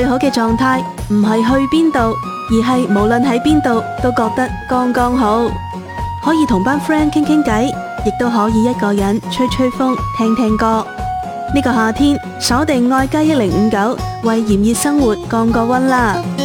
最好嘅狀態唔係去邊度，而係無論喺邊度都覺得剛剛好。可以同班 friend 傾傾偈，亦都可以一個人吹吹風，聽聽歌。呢個夏天鎖定愛家1059，為炎熱生活降個溫啦。